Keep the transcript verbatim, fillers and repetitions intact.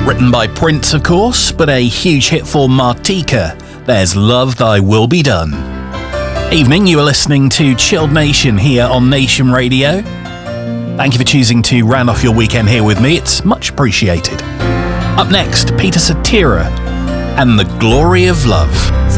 Written by Prince, of course, but a huge hit for Martika. There's Love Thy Will Be Done. Evening, you are listening to Chilled Nation here on Nation Radio. Thank you for choosing to round off your weekend here with me. It's much appreciated. Up next, Peter Cetera and The Glory of Love.